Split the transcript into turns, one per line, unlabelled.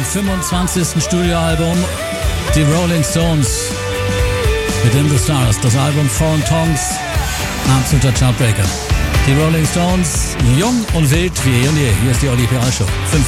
25. Studioalbum, die Rolling Stones mit In the Stars, das Album Foreign Tongues, absoluter Chartbreaker. Die Rolling Stones, jung und wild wie eh und je. Hier ist die Oli P.A. Show. 5